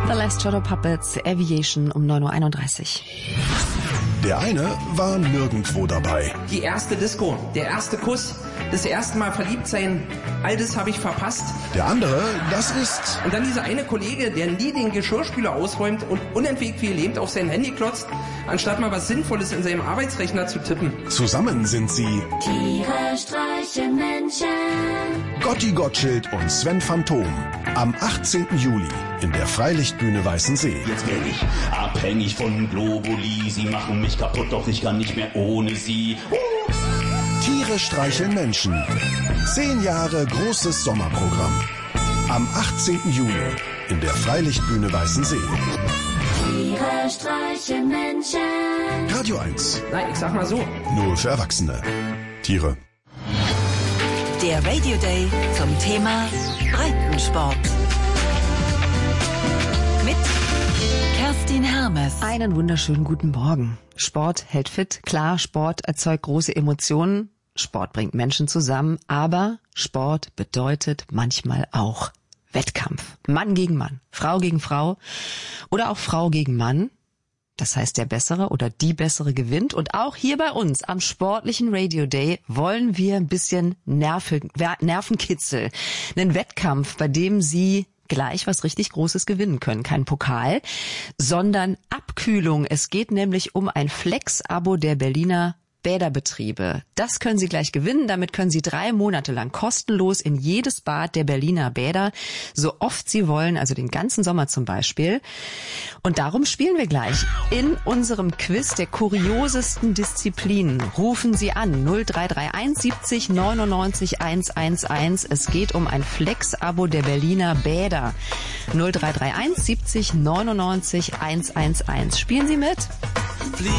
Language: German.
The Last Shadow Puppets, Aviation um 9.31 Uhr. Der eine war nirgendwo dabei. Die erste Disco, der erste Kuss, das erste Mal verliebt sein, all das habe ich verpasst. Der andere, das ist... Und dann dieser eine Kollege, der nie den Geschirrspüler ausräumt und unentwegt wie gelähmt auf sein Handy klotzt, anstatt mal was Sinnvolles in seinem Arbeitsrechner zu tippen. Zusammen sind sie Tiere streichen Menschen. Gotti Gottschild und Sven Phantom. Am 18. Juli in der Freilichtbühne Weißensee. Jetzt bin ich abhängig von Globuli. Sie machen mich kaputt, doch ich kann nicht mehr ohne sie. Tiere streicheln Menschen. 10 Jahre großes Sommerprogramm. Am 18. Juli in der Freilichtbühne Weißensee. Tiere streichen Menschen. Radio 1. Na, ich sag mal so. Nur für Erwachsene. Tiere. Der Radio Day zum Thema Breitensport. Mit Kerstin Hermes. Einen wunderschönen guten Morgen. Sport hält fit. Klar, Sport erzeugt große Emotionen. Sport bringt Menschen zusammen. Aber Sport bedeutet manchmal auch Wettkampf. Mann gegen Mann, Frau gegen Frau oder auch Frau gegen Mann. Das heißt, der Bessere oder die Bessere gewinnt. Und auch hier bei uns am sportlichen Radio Day wollen wir ein bisschen Nervenkitzel. Einen Wettkampf, bei dem Sie gleich was richtig Großes gewinnen können. Kein Pokal, sondern Abkühlung. Es geht nämlich um ein Flex-Abo der Berliner Bäderbetriebe. Das können Sie gleich gewinnen. Damit können Sie 3 Monate lang kostenlos in jedes Bad der Berliner Bäder, so oft Sie wollen, also den ganzen Sommer zum Beispiel. Und darum spielen wir gleich in unserem Quiz der kuriosesten Disziplinen. Rufen Sie an 0331 70 99 111. Es geht um ein Flex-Abo der Berliner Bäder. 0331 70 99 111. Spielen Sie mit?